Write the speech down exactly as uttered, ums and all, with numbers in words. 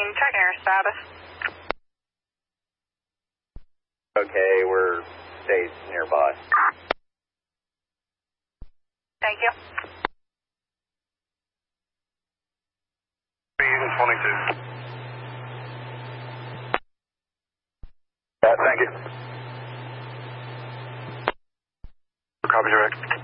checking your status. Okay, we're stayed nearby. Thank you. Unit twenty-two. Yeah, thank you. Copy direct.